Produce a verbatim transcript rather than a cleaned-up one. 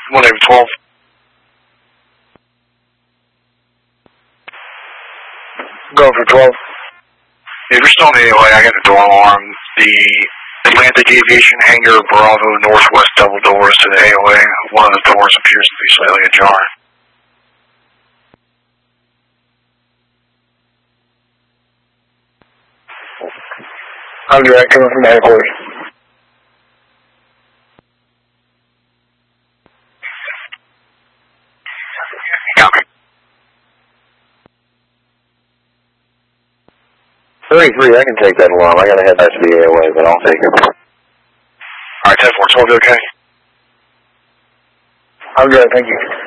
one Navy twelve. Go for twelve. If you're still in the A O A, I got the door alarm. The Atlantic Aviation Hangar Bravo Northwest double doors to the A O A. One of the doors appears to be slightly ajar. I'm direct coming from the headquarters. Copy. thirty-three, I can take that alarm. I gotta head back to the A O A, but I'll take it. Alright, ten four twelve, you okay? I'm good, thank you.